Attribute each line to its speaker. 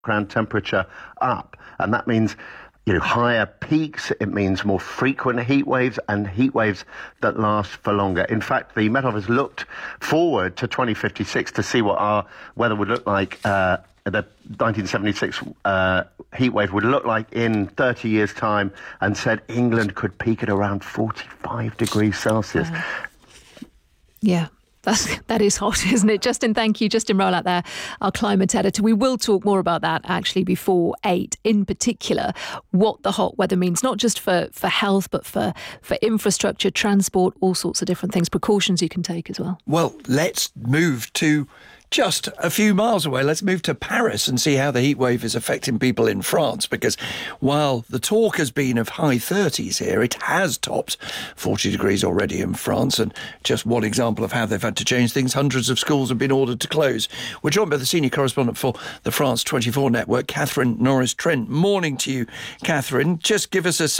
Speaker 1: ground temperature up. And that means higher peaks, it means more frequent heat waves and heat waves that last for longer. In fact, the Met Office looked forward to 2056 to see what our weather would look like, the 1976 heat wave would look like in 30 years' time, and said England could peak at around 45 degrees Celsius.
Speaker 2: Yeah. That is hot, isn't it? Justin, thank you. Justin Rowlatt there, our climate editor. We will talk more about that actually before 8, in particular, what the hot weather means, not just for health, but for infrastructure, transport, all sorts of different things, precautions you can take as well.
Speaker 3: Well, let's move to just a few miles away. Let's move to Paris and see how the heat wave is affecting people in France, because while the talk has been of high 30s here, it has topped 40 degrees already in France. And just one example of how they've had to change things, hundreds of schools have been ordered to close. We're joined by the senior correspondent for the France 24 network, Catherine Norris-Trent. Morning to you, Catherine. Just give us a